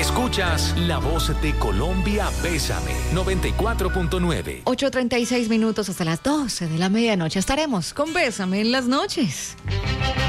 Escuchas La Voz de Colombia, Bésame, 94.9. 8:36 hasta las 12 de la medianoche. Estaremos con Bésame en las noches.